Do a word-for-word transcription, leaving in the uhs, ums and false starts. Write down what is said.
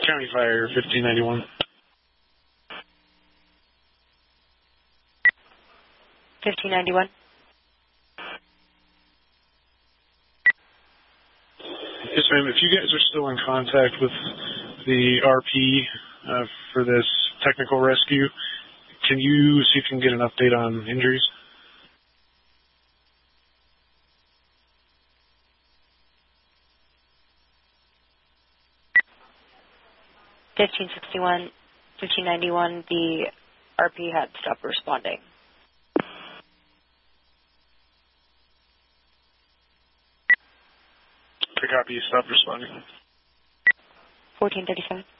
County Fire, fifteen ninety-one. fifteen ninety-one. Yes, ma'am. If you guys are still in contact with the R P uh, for this technical rescue, can you see if you can get an update on injuries? fifteen sixty-one, fifteen ninety-one, the R P had stopped responding. The copy, stop responding. fourteen thirty-seven.